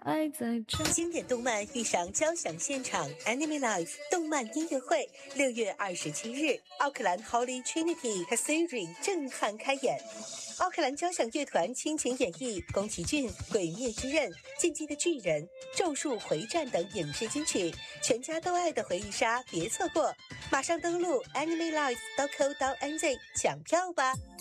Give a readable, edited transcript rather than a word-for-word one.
爱在这。 经典动漫遇上交响现场 Anime Live 动漫音乐会，6月27日，奥克兰 Holy Trinity Cathedral 震撼开演。奥克兰交响乐团倾情演绎宫崎骏《鬼灭之刃》、《进击的巨人》、《咒术回战》等影视金曲，全家都爱的回忆杀，别错过！马上登录 animelive.co.nz 抢票吧。